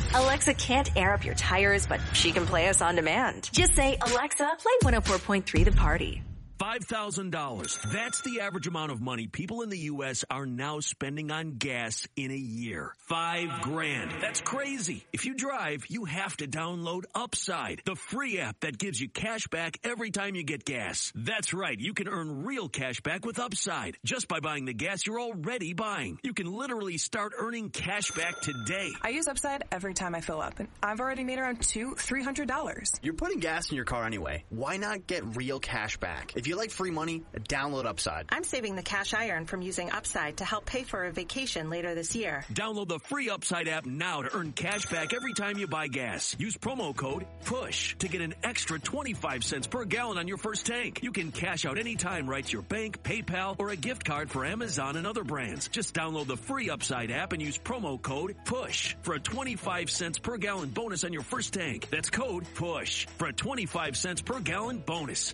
Alexa can't air up your tires, but she can play us on demand. Just say, Alexa, play 104.3 The Party. $5,000. That's the average amount of money people in the U.S. are now spending on gas in a year. $5,000. That's crazy. If you drive, you have to download Upside, the free app that gives you cash back every time you get gas. That's right. You can earn real cash back with Upside just by buying the gas you're already buying. You can literally start earning cash back today. I use Upside every time I fill up, and I've already made around $300. You're putting gas in your car anyway. Why not get real cash back? If you like free money, download Upside. I'm saving the cash I earn from using Upside to help pay for a vacation later this year. Download the free Upside app now to earn cash back every time you buy gas. Use promo code PUSH to get an extra 25 cents per gallon on your first tank. You can cash out anytime right to your bank, PayPal, or a gift card for Amazon and other brands. Just download the free Upside app and use promo code PUSH for a 25 cents per gallon bonus on your first tank. That's code PUSH for a 25 cents per gallon bonus.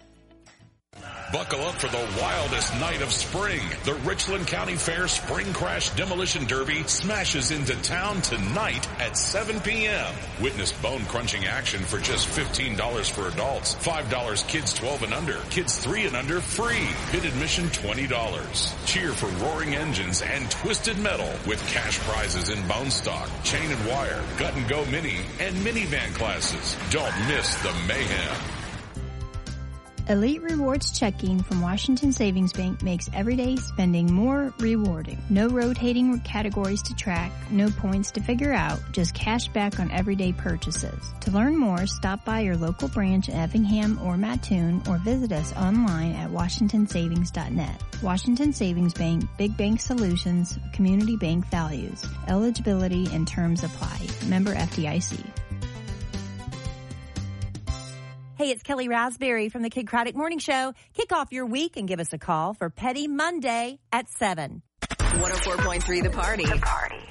Buckle up for the wildest night of spring. The Richland County Fair Spring Crash Demolition Derby smashes into town tonight at 7 p.m. Witness bone-crunching action for just $15 for adults, $5 kids 12 and under, kids 3 and under free. Pit admission $20. Cheer for roaring engines and twisted metal with cash prizes in bone stock, chain and wire, gut and go mini, and minivan classes. Don't miss the mayhem. Elite Rewards checking from Washington Savings Bank makes everyday spending more rewarding. No rotating categories to track, no points to figure out, just cash back on everyday purchases. To learn more, stop by your local branch in Effingham or Mattoon or visit us online at washingtonsavings.net. Washington Savings Bank, Big Bank Solutions, Community Bank Values. Eligibility and terms apply. Member FDIC. Hey, it's Kelly Raspberry from the Kid Craddock Morning Show. Kick off your week and give us a call for Petty Monday at 7. 104.3 The Party.